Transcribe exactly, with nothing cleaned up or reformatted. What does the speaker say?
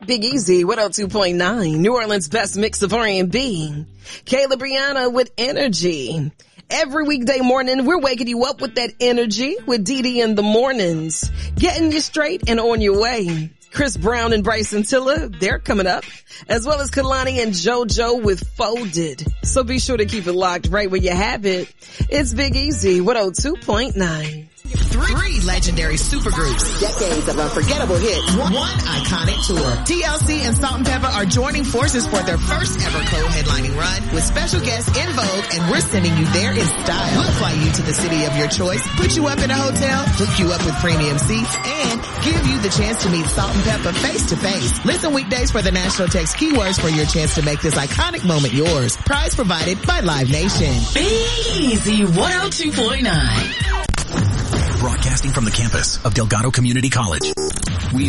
Big Easy, one oh two point nine, New Orleans' best mix of R and B. Kayla Brianna with Energy. Every weekday morning, we're waking you up with that energy with Dee Dee in the mornings, getting you straight and on your way. Chris Brown and Bryson Tiller, they're coming up, as well as Kalani and JoJo with Folded. So be sure to keep it locked right where you have it. It's Big Easy, one oh two point nine. Three legendary supergroups. Decades of unforgettable hits. One, one iconic tour. T L C and Salt and Pepper are joining forces for their first ever co-headlining run with special guests In Vogue, and we're sending you there in style. We'll fly you to the city of your choice, put you up in a hotel, hook you up with premium seats, and give you the chance to meet Salt and Pepper face to face. Listen weekdays for the National Text keywords for your chance to make this iconic moment yours. Prize provided by Live Nation. Big Easy one oh two point nine. Broadcasting from the campus of Delgado Community College.